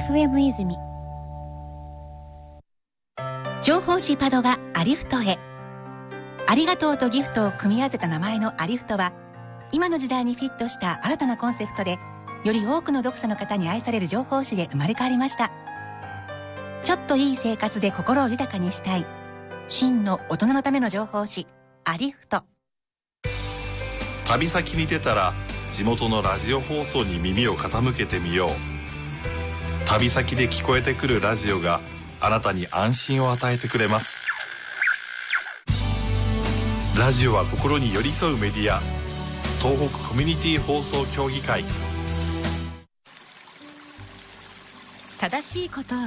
FM 泉。 情報誌パドがアリフトへ。ありがとうとギフトを組み合わせた名前のアリフトは、今の時代にフィットした新たなコンセプトで、より多くの読者の方に愛される情報誌で生まれ変わりました。ちょっといい生活で心を豊かにしたい、真の大人のための情報誌アリフト。 旅先に出たら地元のラジオ放送に耳を傾けてみよう。旅先で聞こえてくるラジオがあなたに安心を与えてくれます。ラジオは心に寄り添うメディア、東北コミュニティ放送協議会。 正しいことを